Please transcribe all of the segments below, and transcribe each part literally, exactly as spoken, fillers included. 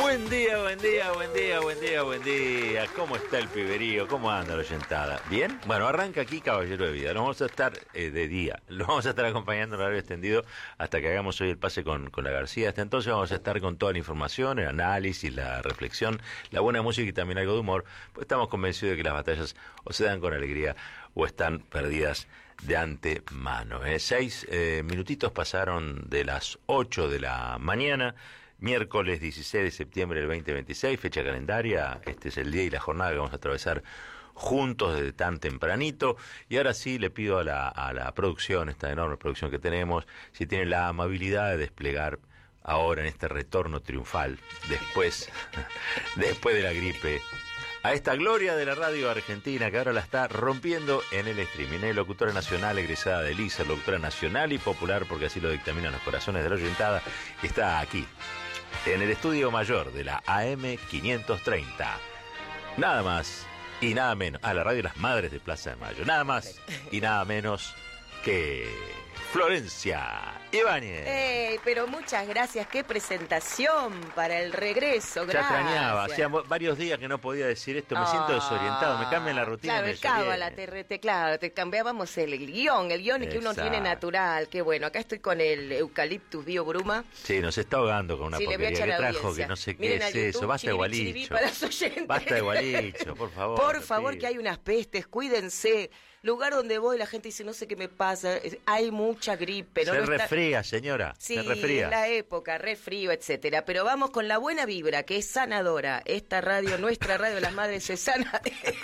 Buen día, buen día, buen día, buen día, buen día. ¿Cómo está el piberío? ¿Cómo anda la oyentada? ¿Bien? Bueno, arranca aquí Caballero de Vida. Nos vamos a estar eh, de día. Lo vamos a estar acompañando en horario extendido hasta que hagamos hoy el pase con, con la García. Hasta entonces vamos a estar con toda la información, el análisis, la reflexión, la buena música y también algo de humor. Pues estamos convencidos de que las batallas o se dan con alegría o están perdidas de antemano. ¿eh? Seis eh, minutitos pasaron de las ocho de la mañana. Miércoles dieciséis de septiembre del veinte veintiséis, fecha calendaria. Este es el día y la jornada que vamos a atravesar juntos desde tan tempranito. Y ahora sí le pido a la, a la producción, esta enorme producción que tenemos, si tiene la amabilidad de desplegar ahora en este retorno triunfal, después, después de la gripe, a esta gloria de la radio argentina que ahora la está rompiendo en el streaming. Es locutora nacional, egresada de Lisa, locutora nacional y popular, porque así lo dictaminan los corazones de la oyentada, está aquí, en el estudio mayor de la A M quinientos treinta. Nada más y nada menos. A la radio Las Madres de Plaza de Mayo. Nada más y nada menos que Florencia Ibáñez. Ey, pero muchas gracias, qué presentación para el regreso, gracias. Ya extrañaba, hacía varios días que no podía decir esto, me oh, siento desorientado, me cambian la rutina. Claro, el cábala, te, te, claro, te cambiábamos el, el guión, el guión que uno tiene natural, qué bueno, acá estoy con el Eucaliptus Bio Bruma. Sí, nos está ahogando con una sí, porquería que trajo, que no sé qué Miren es YouTube, eso, basta de gualicho. Basta de gualicho, por favor. Por favor, sí. Que hay unas pestes, cuídense. Lugar donde voy, la gente dice, no sé qué me pasa, hay mucha gripe. ¿no? Se no refría, está... señora, sí, se refría. en la época, refrío, etcétera. Pero vamos con la buena vibra, que es sanadora. Esta radio, nuestra radio de las Madres es sana,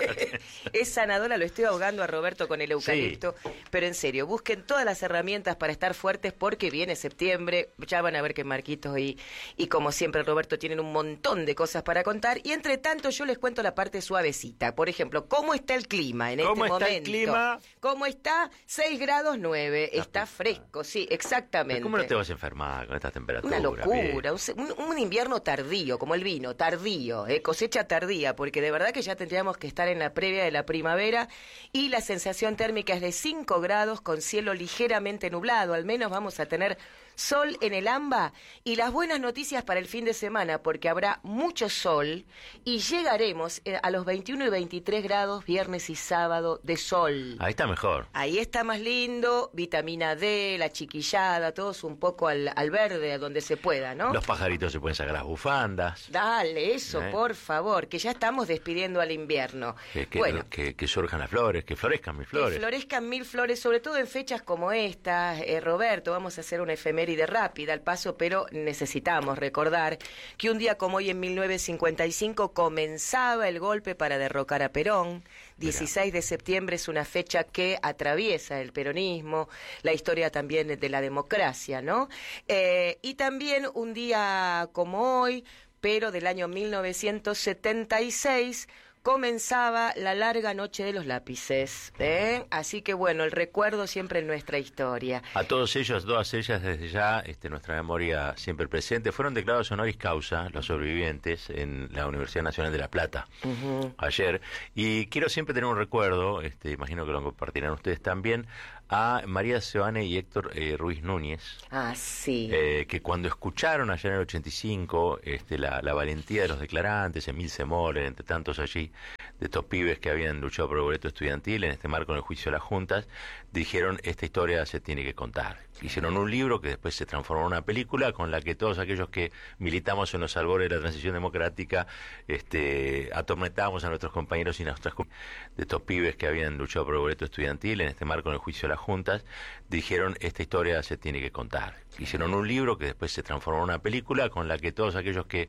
es sanadora, lo estoy ahogando a Roberto con el eucalipto. Sí. Pero en serio, busquen todas las herramientas para estar fuertes porque viene septiembre, ya van a ver que Marquitos y, y como siempre Roberto tienen un montón de cosas para contar. Y entre tanto yo les cuento la parte suavecita. Por ejemplo, ¿cómo está el clima en este ¿Cómo momento? Está el clima? ¿Cómo está? seis grados nueve. Está fresco, sí, exactamente. ¿Cómo no te vas a enfermar con estas temperaturas? Una locura, un, un invierno tardío, como el vino, tardío, eh, cosecha tardía, porque de verdad que ya tendríamos que estar en la previa de la primavera y la sensación térmica es de cinco grados con cielo ligeramente nublado, al menos vamos a tener sol en el AMBA y las buenas noticias para el fin de semana porque habrá mucho sol y llegaremos a los veintiuno y veintitrés grados viernes y sábado de sol. Ahí está mejor. Ahí está más lindo, vitamina D, la chiquillada, todos un poco al, al verde, a donde se pueda, ¿no? Los pajaritos se pueden sacar las bufandas. Dale, eso, ¿Eh? por favor, que ya estamos despidiendo al invierno. Que, que, bueno, que, que surjan las flores, que florezcan mil flores. Que florezcan mil flores, sobre todo en fechas como esta. Eh, Roberto, vamos a hacer una efeméride rápida al paso, pero necesitamos recordar que un día como hoy en mil novecientos cincuenta y cinco comenzaba el golpe para derrocar a Perón. dieciséis de septiembre es una fecha que atraviesa el peronismo, la historia también de la democracia, ¿no? Eh, y también un día como hoy, pero del año mil novecientos setenta y seis, comenzaba la larga noche de los lápices, ¿eh? Así que bueno, el recuerdo siempre en nuestra historia. A todos ellos, todas ellas, desde ya, este, nuestra memoria siempre presente. Fueron declarados honoris causa los sobrevivientes en la Universidad Nacional de La Plata uh-huh. ayer. Y quiero siempre tener un recuerdo, este, imagino que lo compartirán ustedes también, a María Sebane y Héctor eh, Ruiz Núñez. Ah, sí. Eh, que cuando escucharon allá en el ochenta y cinco este, la, la valentía de los declarantes, Emil Semoller, entre tantos allí, de estos pibes que habían luchado por el boleto estudiantil en este marco en el juicio de las juntas, dijeron, esta historia se tiene que contar. Hicieron un libro que después se transformó en una película con la que todos aquellos que militamos en los albores de la transición democrática este, atormentábamos a nuestros compañeros y nuestras de estos pibes que habían luchado por el boleto estudiantil en este marco en el juicio de las juntas, dijeron, esta historia se tiene que contar. Hicieron un libro que después se transformó en una película con la que todos aquellos que